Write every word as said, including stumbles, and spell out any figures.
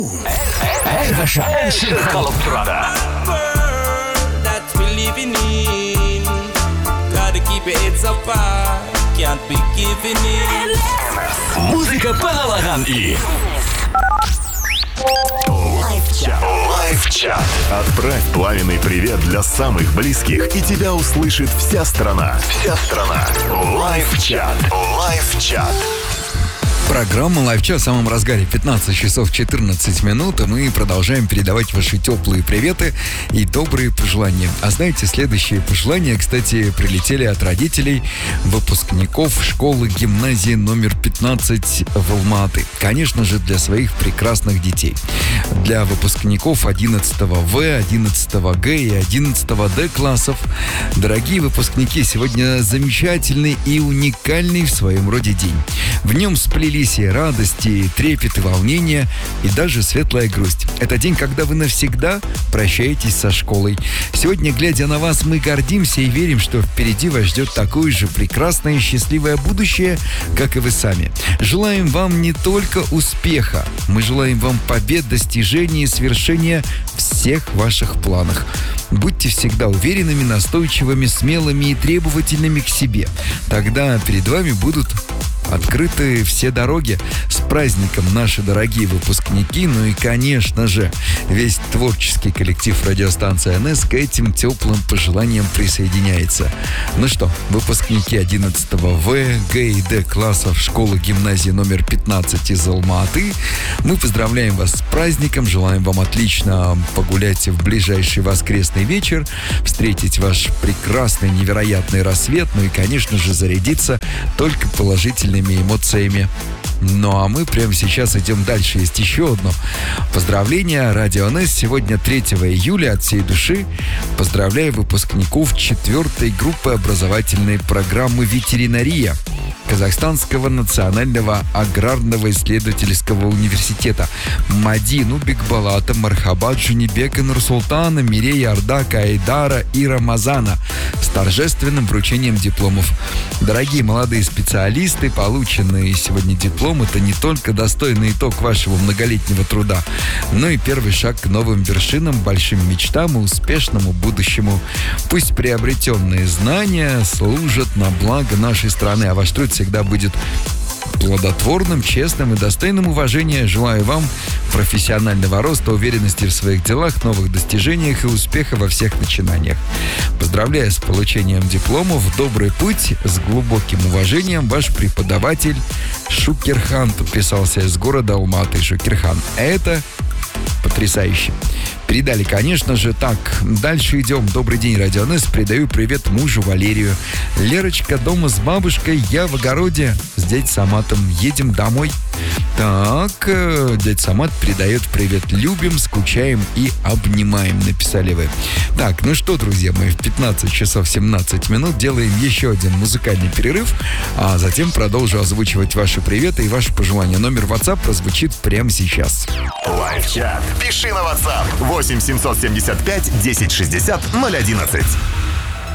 Elvesa Ensikalotturada. That we're living in. Gotta keep your heads up high. Can't be giving in. Музыка по налагам и Лайфчат. Лайфчат. Отправь пламенный привет для самых близких, и тебя услышит вся страна. Вся страна. Лайфчат. Лайфчат. Программа «Лайфчат» в самом разгаре. пятнадцать часов четырнадцать минут, и мы продолжаем передавать ваши теплые приветы и добрые пожелания. А знаете, следующие пожелания, кстати, прилетели от родителей выпускников школы гимназии номер пятнадцать в Алма-Аты. Конечно же, для своих прекрасных детей. Для выпускников одиннадцатого В, одиннадцатого Г и одиннадцатого Д классов. Дорогие выпускники, сегодня замечательный и уникальный в своем роде день. В нем сплелись и радости, и трепет, и волнение, и даже светлая грусть. Это день, когда вы навсегда прощаетесь со школой. Сегодня, глядя на вас, мы гордимся и верим, что впереди вас ждет такое же прекрасное и счастливое будущее, как и вы сами. Желаем вам не только успеха, мы желаем вам побед, достижений и свершения всех ваших планах. Будьте всегда уверенными, настойчивыми, смелыми и требовательными к себе. Тогда перед вами будут открыты все дороги. С праздником, наши дорогие выпускники, ну и, конечно же, весь творческий коллектив радиостанции эн эс к этим теплым пожеланиям присоединяется. Ну что, выпускники одиннадцатого В, Г и Д классов школы гимназии номер пятнадцать из Алма-Аты, мы поздравляем вас с праздником, желаем вам отлично погулять в ближайший воскресный вечер, встретить ваш прекрасный, невероятный рассвет, ну и, конечно же, зарядиться только положительными эмоциями. Ну а мы прямо сейчас идем дальше. Есть еще одно поздравление. Радио эн эс сегодня третьего июля от всей души поздравляю выпускников четвертой группы образовательной программы «Ветеринария» Казахстанского национального аграрного исследовательского университета. Мадину Бекбалата, Мархабат Жунибека, Нурсултана, Мирея, Ардака, Айдара и Рамазана с торжественным вручением дипломов. Дорогие молодые специалисты, полученные сегодня диплом — это не только достойный итог вашего многолетнего труда, но и первый шаг к новым вершинам, большим мечтам и успешному будущему. Пусть приобретенные знания служат на благо нашей страны, а ваш труд всегда будет плодотворным, честным и достойным уважения. Желаю вам профессионального роста, уверенности в своих делах, новых достижениях и успеха во всех начинаниях. Поздравляю с получением дипломов. Добрый путь, с глубоким уважением, ваш преподаватель Шукерхан. Подписался из города Алма-Аты Шукерхан. Это потрясающе. Передали, конечно же. Так, дальше идем. Добрый день, Радио эн эс. Передаю привет мужу Валерию. Лерочка дома с бабушкой, я в огороде с дядей Саматом. Едем домой. Так, э, дядя Самат передает привет. Любим, скучаем и обнимаем, написали вы. Так, ну что, друзья мои, в пятнадцать часов семнадцать минут делаем еще один музыкальный перерыв, а затем продолжу озвучивать ваши приветы и ваши пожелания. Номер WhatsApp прозвучит прямо сейчас. Лайфчат. Пиши на WhatsApp восемь семьсот семьдесят пять десять шестьдесят ноль одиннадцать.